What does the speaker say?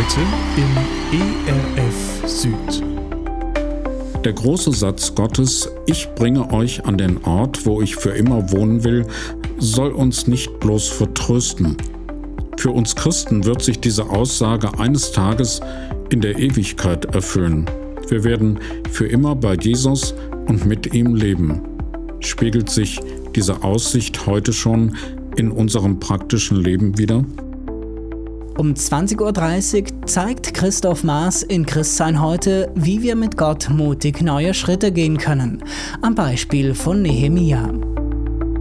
Heute im ERF Süd. Der große Satz Gottes, ich bringe euch an den Ort, wo ich für immer wohnen will, soll uns nicht bloß vertrösten. Für uns Christen wird sich diese Aussage eines Tages in der Ewigkeit erfüllen. Wir werden für immer bei Jesus und mit ihm leben. Spiegelt sich diese Aussicht heute schon in unserem praktischen Leben wider? Um 20.30 Uhr zeigt Christoph Maas in Christsein heute, wie wir mit Gott mutig neue Schritte gehen können. Am Beispiel von Nehemia.